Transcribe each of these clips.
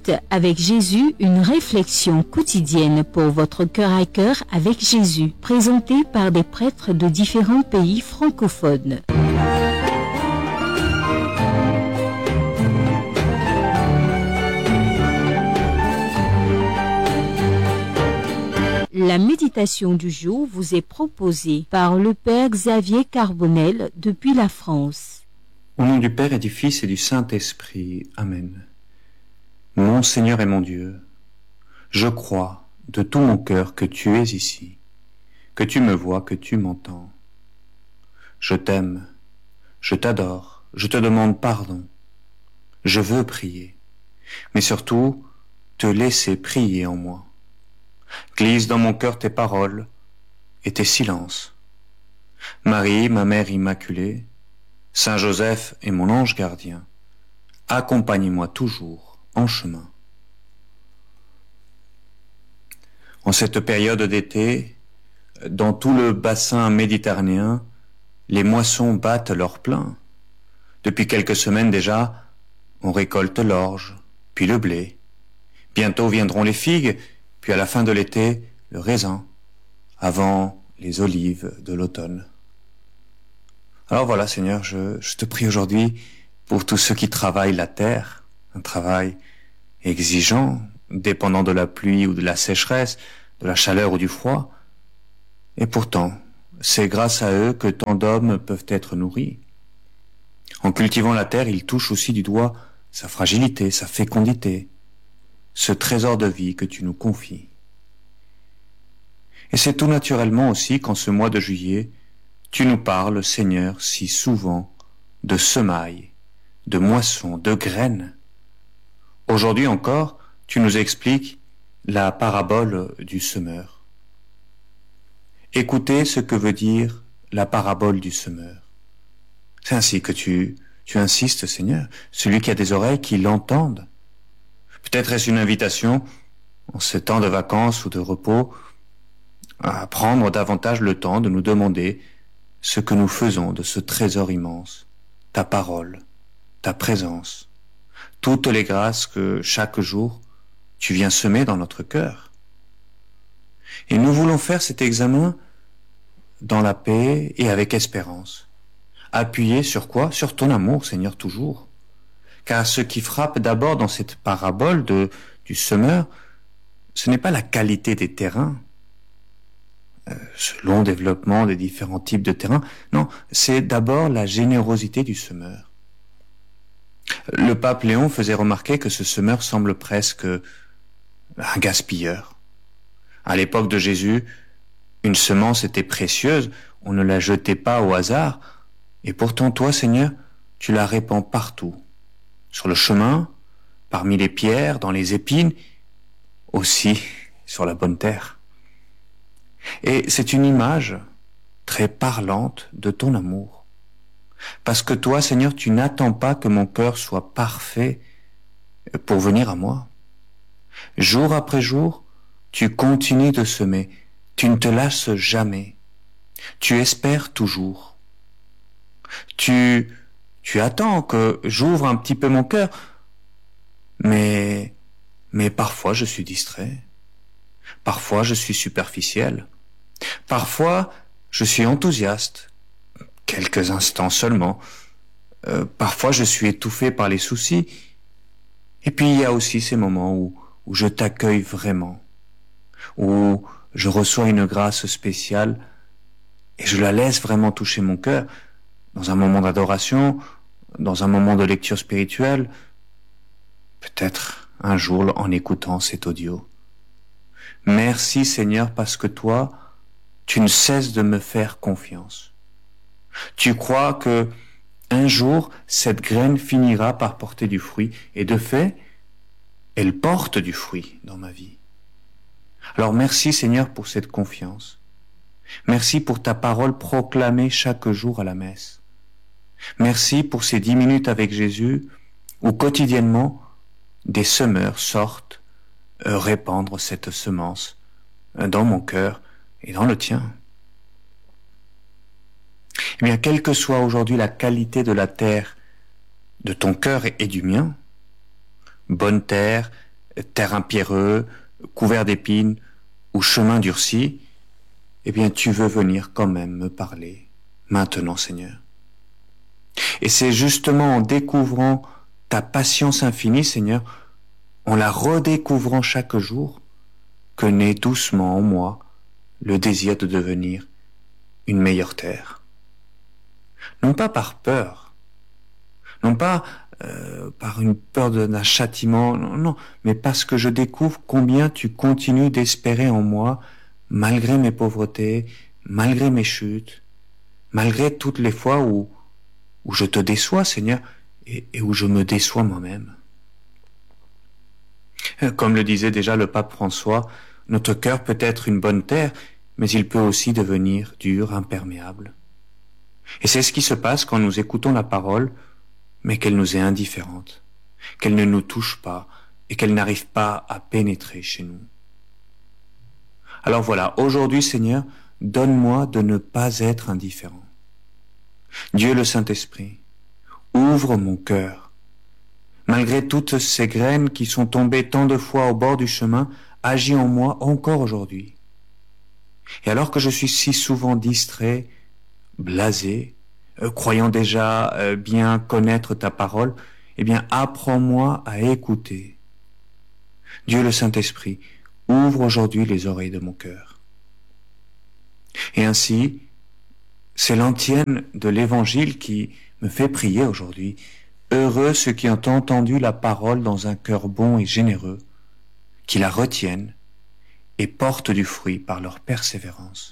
Minutes avec Jésus, une réflexion quotidienne pour votre cœur à cœur avec Jésus, présentée par des prêtres de différents pays francophones. La méditation du jour vous est proposée par le Père Xavier Carbonel depuis la France. Au nom du Père et du Fils et du Saint-Esprit. Amen. Mon Seigneur et mon Dieu, je crois de tout mon cœur que tu es ici, que tu me vois, que tu m'entends. Je t'aime, je t'adore, je te demande pardon. Je veux prier, mais surtout te laisser prier en moi. Glisse dans mon cœur tes paroles et tes silences. Marie, ma mère immaculée, Saint Joseph est mon ange gardien, accompagnez-moi toujours en chemin. En cette période d'été, dans tout le bassin méditerranéen, les moissons battent leur plein. Depuis quelques semaines déjà, on récolte l'orge, puis le blé. Bientôt viendront les figues, puis à la fin de l'été, le raisin, avant les olives de l'automne. Alors voilà, Seigneur, je te prie aujourd'hui pour tous ceux qui travaillent la terre, un travail exigeant, dépendant de la pluie ou de la sécheresse, de la chaleur ou du froid. Et pourtant, c'est grâce à eux que tant d'hommes peuvent être nourris. En cultivant la terre, ils touchent aussi du doigt sa fragilité, sa fécondité, ce trésor de vie que tu nous confies. Et c'est tout naturellement aussi qu'en ce mois de juillet, tu nous parles, Seigneur, si souvent de semailles, de moissons, de graines. Aujourd'hui encore, tu nous expliques la parabole du semeur. Écoutez ce que veut dire la parabole du semeur. C'est ainsi que tu insistes, Seigneur, celui qui a des oreilles qui l'entende. Peut-être est-ce une invitation, en ce temps de vacances ou de repos, à prendre davantage le temps de nous demander ce que nous faisons de ce trésor immense, ta parole, ta présence, toutes les grâces que chaque jour tu viens semer dans notre cœur. Et nous voulons faire cet examen dans la paix et avec espérance. Appuyé sur quoi? Sur ton amour, Seigneur, toujours. Car ce qui frappe d'abord dans cette parabole du semeur, ce n'est pas la qualité des terrains, ce long développement des différents types de terrains. Non, c'est d'abord la générosité du semeur. Le pape Léon faisait remarquer que ce semeur semble presque un gaspilleur. À l'époque de Jésus, une semence était précieuse, on ne la jetait pas au hasard, et pourtant toi, Seigneur, tu la répands partout. Sur le chemin, parmi les pierres, dans les épines, aussi sur la bonne terre. Et c'est une image très parlante de ton amour. Parce que toi, Seigneur, tu n'attends pas que mon cœur soit parfait pour venir à moi. Jour après jour, tu continues de semer. Tu ne te lasses jamais. Tu espères toujours. Tu attends que j'ouvre un petit peu mon cœur. Mais parfois je suis distrait. Parfois je suis superficiel. Parfois je suis enthousiaste. Quelques instants seulement. Parfois je suis étouffé par les soucis. Et puis il y a aussi ces moments où je t'accueille vraiment. Où je reçois une grâce spéciale et je la laisse vraiment toucher mon cœur. Dans un moment d'adoration, dans un moment de lecture spirituelle, peut-être un jour en écoutant cet audio. Merci Seigneur parce que toi, tu ne cesses de me faire confiance. Tu crois que un jour, cette graine finira par porter du fruit et de fait, elle porte du fruit dans ma vie. Alors merci Seigneur pour cette confiance. Merci pour ta parole proclamée chaque jour à la messe. Merci pour ces 10 minutes avec Jésus où quotidiennement des semeurs sortent répandre cette semence dans mon cœur et dans le tien. Eh bien, quelle que soit aujourd'hui la qualité de la terre de ton cœur et du mien, bonne terre, terrain pierreux, couvert d'épines ou chemin durci, eh bien tu veux venir quand même me parler maintenant, Seigneur. Et c'est justement en découvrant ta patience infinie, Seigneur, en la redécouvrant chaque jour, que naît doucement en moi le désir de devenir une meilleure terre. Non pas par peur, non pas par une peur d'un châtiment, non, mais parce que je découvre combien tu continues d'espérer en moi, malgré mes pauvretés, malgré mes chutes, malgré toutes les fois où je te déçois, Seigneur, et où je me déçois moi-même. Comme le disait déjà le pape François, notre cœur peut être une bonne terre, mais il peut aussi devenir dur, imperméable. Et c'est ce qui se passe quand nous écoutons la parole, mais qu'elle nous est indifférente, qu'elle ne nous touche pas et qu'elle n'arrive pas à pénétrer chez nous. Alors voilà, aujourd'hui, Seigneur, donne-moi de ne pas être indifférent. Dieu le Saint-Esprit, ouvre mon cœur. Malgré toutes ces graines qui sont tombées tant de fois au bord du chemin, agis en moi encore aujourd'hui. Et alors que je suis si souvent distrait, blasé, croyant déjà bien connaître ta parole, eh bien apprends-moi à écouter. Dieu le Saint-Esprit, ouvre aujourd'hui les oreilles de mon cœur. Et ainsi, c'est l'antienne de l'Évangile qui me fait prier aujourd'hui. Heureux ceux qui ont entendu la parole dans un cœur bon et généreux, qui la retiennent et portent du fruit par leur persévérance.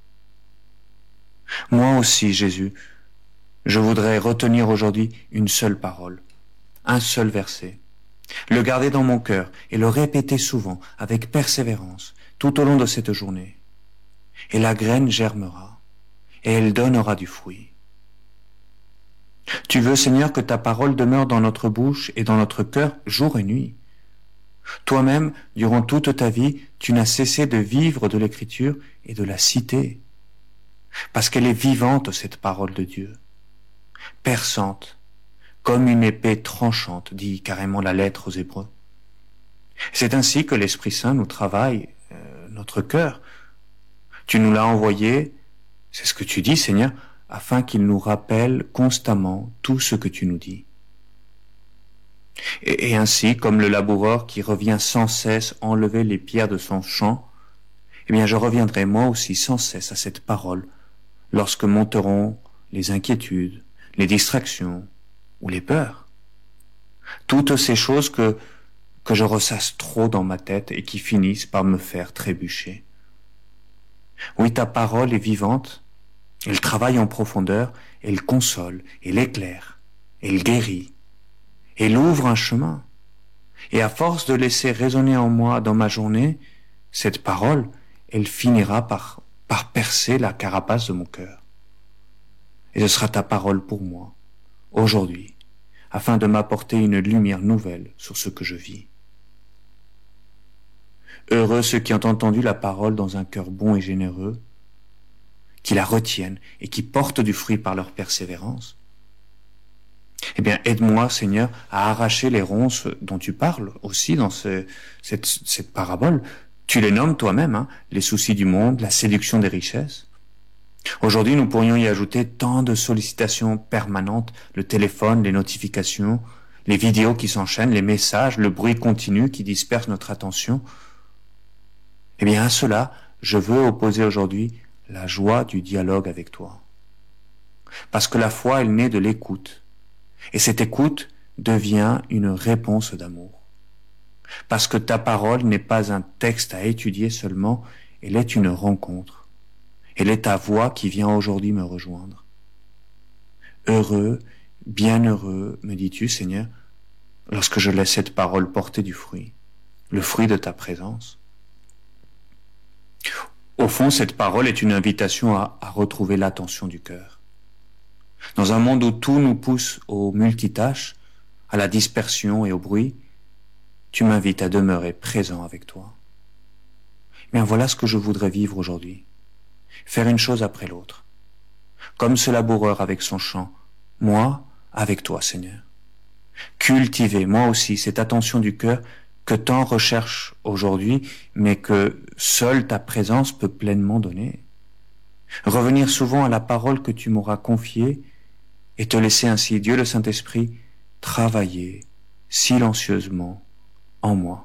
Moi aussi, Jésus, je voudrais retenir aujourd'hui une seule parole, un seul verset, le garder dans mon cœur et le répéter souvent, avec persévérance, tout au long de cette journée. Et la graine germera, et elle donnera du fruit. Tu veux, Seigneur, que ta parole demeure dans notre bouche et dans notre cœur jour et nuit. Toi-même, durant toute ta vie, tu n'as cessé de vivre de l'Écriture et de la citer, parce qu'elle est vivante, cette parole de Dieu, perçante, comme une épée tranchante, dit carrément la lettre aux Hébreux. C'est ainsi que l'Esprit Saint nous travaille notre cœur. Tu nous l'as envoyé, c'est ce que tu dis, Seigneur, afin qu'il nous rappelle constamment tout ce que tu nous dis. Et ainsi, comme le laboureur qui revient sans cesse enlever les pierres de son champ, eh bien je reviendrai moi aussi sans cesse à cette parole lorsque monteront les inquiétudes, les distractions ou les peurs. Toutes ces choses que je ressasse trop dans ma tête et qui finissent par me faire trébucher. Oui, ta parole est vivante, elle travaille en profondeur, elle console, elle éclaire, elle guérit, elle ouvre un chemin. Et à force de laisser résonner en moi dans ma journée, cette parole, elle finira par percer la carapace de mon cœur. Et ce sera ta parole pour moi, aujourd'hui, afin de m'apporter une lumière nouvelle sur ce que je vis. Heureux ceux qui ont entendu la parole dans un cœur bon et généreux, qui la retiennent et qui portent du fruit par leur persévérance. Eh bien, aide-moi, Seigneur, à arracher les ronces dont tu parles aussi dans cette parabole. Tu les nommes toi-même, hein, les soucis du monde, la séduction des richesses. Aujourd'hui, nous pourrions y ajouter tant de sollicitations permanentes, le téléphone, les notifications, les vidéos qui s'enchaînent, les messages, le bruit continu qui disperse notre attention. Eh bien, à cela, je veux opposer aujourd'hui la joie du dialogue avec toi. Parce que la foi, elle naît de l'écoute. Et cette écoute devient une réponse d'amour. Parce que ta parole n'est pas un texte à étudier seulement, elle est une rencontre. Elle est ta voix qui vient aujourd'hui me rejoindre. Heureux, bienheureux, me dis-tu, Seigneur, lorsque je laisse cette parole porter du fruit, le fruit de ta présence. Au fond, cette parole est une invitation à retrouver l'attention du cœur. Dans un monde où tout nous pousse aux multitâches, à la dispersion et au bruit, tu m'invites à demeurer présent avec toi. Bien voilà ce que je voudrais vivre aujourd'hui. Faire une chose après l'autre. Comme ce laboureur avec son champ, moi avec toi, Seigneur. Cultiver, moi aussi, cette attention du cœur que tant recherchent aujourd'hui, mais que seule ta présence peut pleinement donner. Revenir souvent à la parole que tu m'auras confiée et te laisser ainsi, Dieu le Saint-Esprit, travailler silencieusement en moi.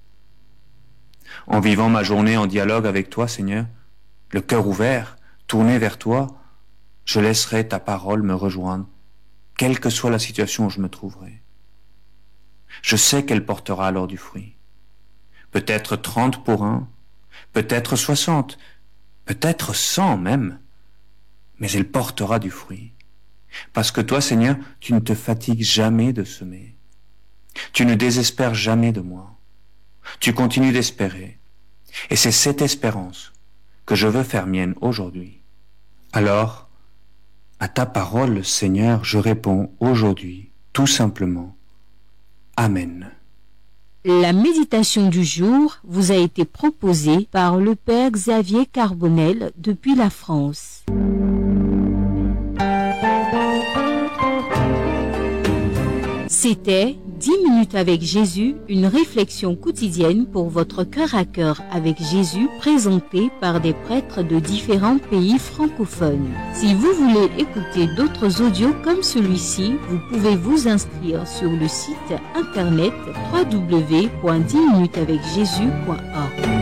En vivant ma journée en dialogue avec toi, Seigneur, le cœur ouvert, tourné vers toi, je laisserai ta parole me rejoindre, quelle que soit la situation où je me trouverai. Je sais qu'elle portera alors du fruit. Peut-être 30 pour un, peut-être 60, peut-être 100 même, mais elle portera du fruit. Parce que toi, Seigneur, tu ne te fatigues jamais de semer. Tu ne désespères jamais de moi. Tu continues d'espérer. Et c'est cette espérance que je veux faire mienne aujourd'hui. Alors, à ta parole, Seigneur, je réponds aujourd'hui, tout simplement, Amen. La méditation du jour vous a été proposée par le Père Xavier Carbonel depuis la France. C'était 10 minutes avec Jésus, une réflexion quotidienne pour votre cœur à cœur avec Jésus, présentée par des prêtres de différents pays francophones. Si vous voulez écouter d'autres audios comme celui-ci, vous pouvez vous inscrire sur le site internet www.10minutesavecjésus.org.